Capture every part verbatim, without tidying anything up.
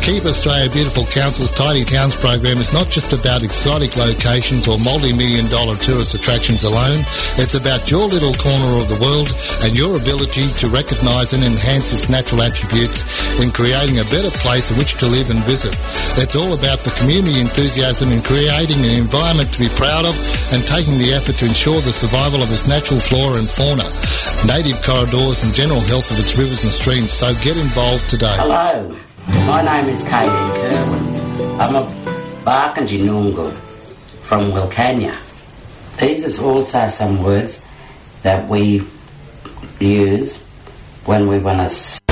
Keep Australia Beautiful Council's Tidy Towns program is not just about exotic locations or multi-million dollar tourist attractions alone. It's about your little corner of the world and your ability to recognise and enhance its natural attributes in creating a better place in which to live and visit. It's all about the community enthusiasm in creating an environment to be proud of and taking the effort to ensure the survival of its natural flora and fauna, native corridors and general health of its rivers and streams. So get involved today. Hello. My name is Katie Kerwin. I'm a Barkindji Noongar from Wilcannia. These are also some words that we use when we want to...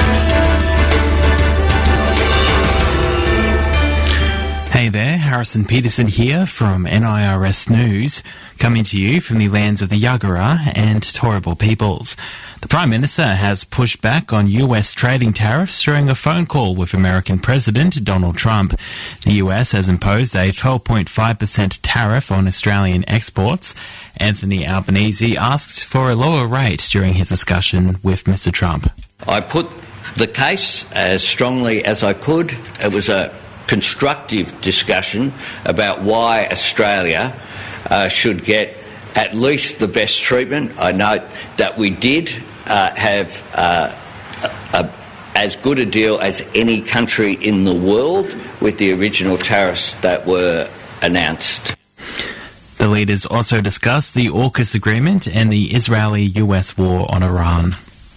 Hey there, Harrison Peterson here from N I R S News, coming to you from the lands of the Yagara and Turrbal peoples. The Prime Minister has pushed back on U S trading tariffs during a phone call with American President Donald Trump. The U S has imposed a twelve point five percent tariff on Australian exports. Anthony Albanese asked for a lower rate during his discussion with Mister Trump. I put the case as strongly as I could. It was a constructive discussion about why Australia uh, should get at least the best treatment. I note that we did uh, have uh, a, a, as good a deal as any country in the world with the original tariffs that were announced. The leaders also discussed the AUKUS agreement and the Israeli-U S war on Iran.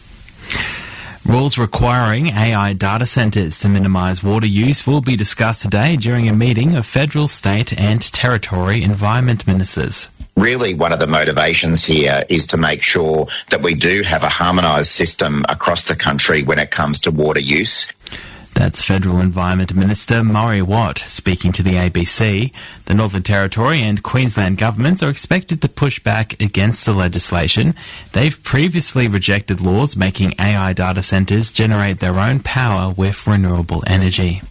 Rules requiring A I data centres to minimise water use will be discussed today during a meeting of federal, state and territory environment ministers. Really, one of the motivations here is to make sure that we do have a harmonised system across the country when it comes to water use. That's Federal Environment Minister Murray Watt speaking to the A B C. The Northern Territory and Queensland governments are expected to push back against the legislation. They've previously rejected laws making A I data centres generate their own power with renewable energy.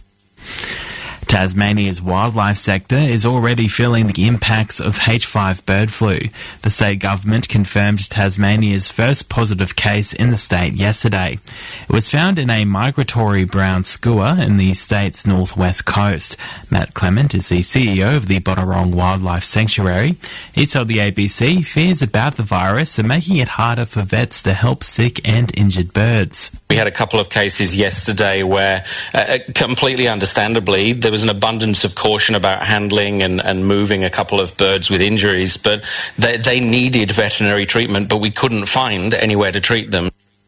Tasmania's wildlife sector is already feeling the impacts of H five bird flu. The state government confirmed Tasmania's first positive case in the state yesterday. It was found in a migratory brown skua in the state's northwest coast. Matt Clement is the C E O of the Bonorong Wildlife Sanctuary. He told the A B C fears about the virus are making it harder for vets to help sick and injured birds. We had a couple of cases yesterday where, uh, completely understandably, there was an abundance of caution about handling and, and moving a couple of birds with injuries, but they, they needed veterinary treatment, but we couldn't find anywhere to treat them.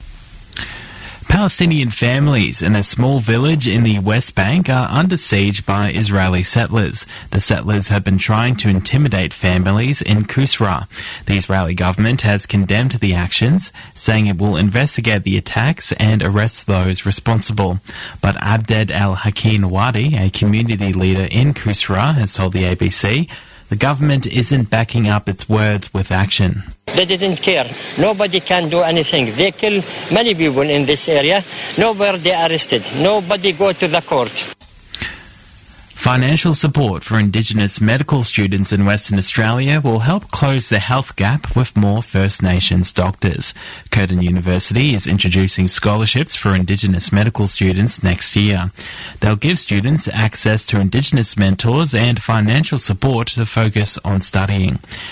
Palestinian families in a small village in the West Bank are under siege by Israeli settlers. The settlers have been trying to intimidate families in Kusra. The Israeli government has condemned the actions, saying it will investigate the attacks and arrest those responsible. But Abded El-Hakim Wadi, a community leader in Kusra, has told the A B C the government isn't backing up its words with action. They didn't care. Nobody can do anything. They kill many people in this area. Nobody arrested. Nobody go to the court. Financial support for Indigenous medical students in Western Australia will help close the health gap with more First Nations doctors. Curtin University is introducing scholarships for Indigenous medical students next year. They'll give students access to Indigenous mentors and financial support to focus on studying.